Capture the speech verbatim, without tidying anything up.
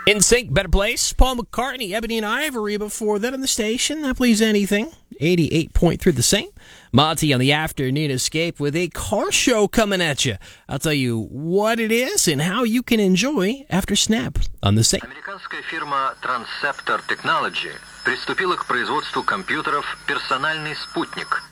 In Sync, Better Place, Paul McCartney, Ebony and Ivory before that on the station. That Please Anything, eighty-eight point three the same. Monty on the Afternoon Escape with a car show coming at you. I'll tell you what it is and how you can enjoy after Snap on the same. Американская фирма Transceptor Technology приступила к производству компьютеров «Персональный спутник»,